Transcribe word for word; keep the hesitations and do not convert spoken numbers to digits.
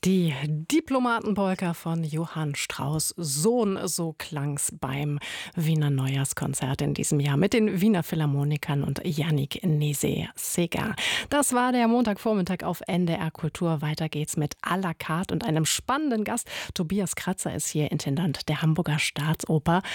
Die Diplomatenpolka von Johann Strauss Sohn, so klang's beim Wiener Neujahrskonzert in diesem Jahr mit den Wiener Philharmonikern und Yannick Nézet-Séguin. Das war der Montagvormittag auf N D R Kultur. Weiter geht's mit à la carte und einem spannenden Gast. Tobias Kratzer ist hier Intendant der Hamburger Staatsoper.